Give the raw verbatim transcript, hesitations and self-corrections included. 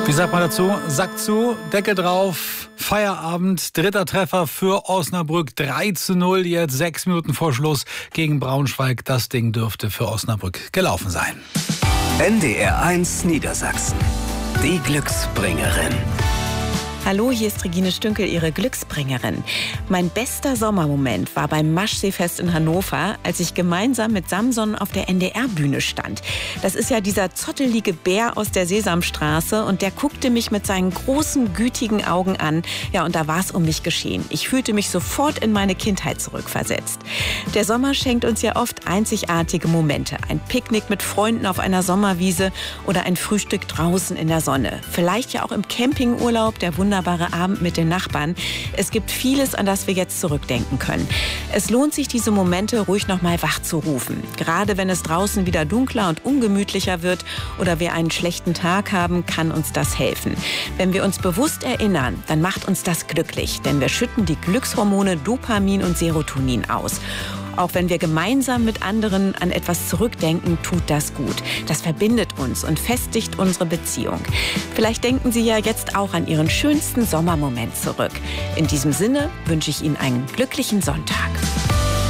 Wie sagt man dazu? Sack zu, Deckel drauf, Feierabend, dritter Treffer für Osnabrück, drei zu null jetzt, sechs Minuten vor Schluss gegen Braunschweig. Das Ding dürfte für Osnabrück gelaufen sein. N D R eins Niedersachsen, die Glücksbringerin. Hallo, hier ist Regine Stünkel, Ihre Glücksbringerin. Mein bester Sommermoment war beim Maschseefest in Hannover, als ich gemeinsam mit Samson auf der N D R-Bühne stand. Das ist ja dieser zottelige Bär aus der Sesamstraße und der guckte mich mit seinen großen, gütigen Augen an. Ja, und da war es um mich geschehen. Ich fühlte mich sofort in meine Kindheit zurückversetzt. Der Sommer schenkt uns ja oft einzigartige Momente. Ein Picknick mit Freunden auf einer Sommerwiese oder ein Frühstück draußen in der Sonne. Vielleicht ja auch im Campingurlaub, der wunderbare Abend mit den Nachbarn. Es gibt vieles, an das wir jetzt zurückdenken können. Es lohnt sich, diese Momente ruhig noch mal wach zu rufen. Gerade wenn es draußen wieder dunkler und ungemütlicher wird oder wir einen schlechten Tag haben, kann uns das helfen. Wenn wir uns bewusst erinnern, dann macht uns das glücklich, denn wir schütten die Glückshormone Dopamin und Serotonin aus. Auch wenn wir gemeinsam mit anderen an etwas zurückdenken, tut das gut. Das verbindet uns und festigt unsere Beziehung. Vielleicht denken Sie ja jetzt auch an Ihren schönsten Sommermoment zurück. In diesem Sinne wünsche ich Ihnen einen glücklichen Sonntag.